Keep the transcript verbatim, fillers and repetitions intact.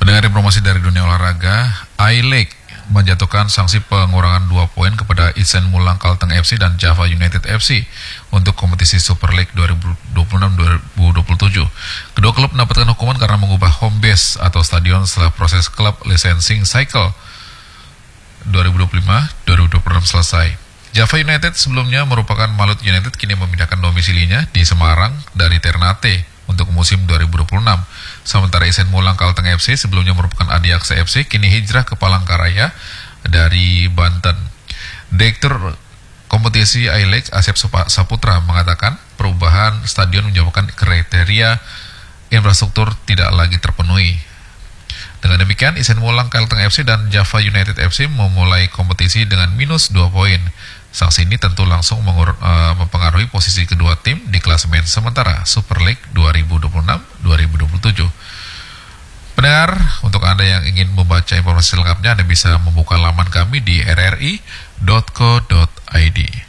Pendengar informasi dari dunia olahraga, I-League menjatuhkan sanksi pengurangan dua poin kepada Isen Mulang Kalteng F C dan Java United F C untuk kompetisi Super League dua ribu dua puluh enam dua ribu dua puluh tujuh. Kedua klub mendapatkan hukuman karena mengubah home base atau stadion setelah proses klub licensing cycle dua ribu dua puluh lima dua ribu dua puluh enam selesai. Java United sebelumnya merupakan Malut United kini memindahkan domisilinya di Semarang dari Ternate untuk musim dua ribu dua puluh enam. Sementara Isen Mulang Kalteng F C sebelumnya merupakan Adiaksa F C kini hijrah ke Palangkaraya dari Banten. Direktur kompetisi I-League Asep Saputra mengatakan perubahan stadion menyebabkan kriteria infrastruktur tidak lagi terpenuhi. Dengan demikian, Isen Mulang Kalteng F C dan Java United F C memulai kompetisi dengan minus dua poin. Sanksi ini tentu langsung mengur, uh, mempengaruhi posisi kedua tim di klasemen sementara Super League dua ribu dua puluh enam dua ribu dua puluh tujuh. Pendengar, untuk Anda yang ingin membaca informasi lengkapnya, Anda bisa membuka laman kami di r r i dot co dot i d.